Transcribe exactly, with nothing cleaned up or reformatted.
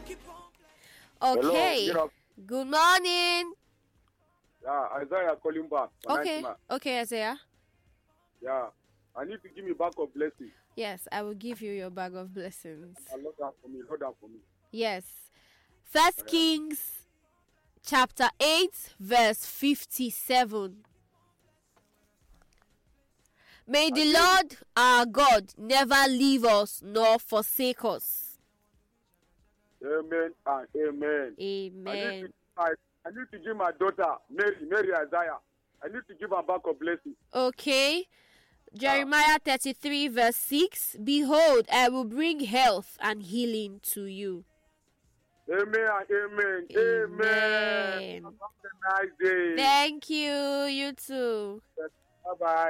Okay. Hello, Good morning. yeah, Isaiah calling back. Okay. Okay, Isaiah. Yeah, I need to give me back of blessing. Yes, I will give you your bag of blessings. I love that for me. Love that for me. Yes. First Yeah. Kings chapter eight verse fifty-seven. May the Lord our God never leave us nor forsake us. Amen and amen. I need, Amen. to, I, I need to give my daughter, Mary, Mary Isaiah. I need to give her back of blessing. Okay. Jeremiah thirty-three verse six. Behold, I will bring health and healing to you. Amen and amen. Amen. Amen. Have a nice day. Thank you. You too. Bye bye.